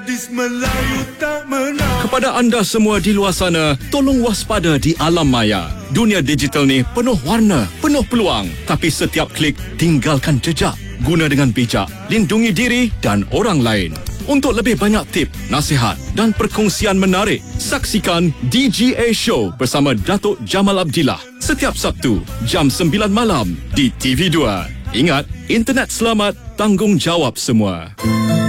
Gadis Melayu tak menang. Kepada anda semua di luar sana, tolong waspada di alam maya. Dunia digital ni penuh warna, penuh peluang. Tapi setiap klik, tinggalkan jejak. Guna dengan bijak, lindungi diri dan orang lain. Untuk lebih banyak tip, nasihat dan perkongsian menarik, saksikan DGA Show bersama Datuk Jamal Abdillah setiap Sabtu, jam 9 malam di TV2. Ingat, internet selamat, tanggungjawab semua.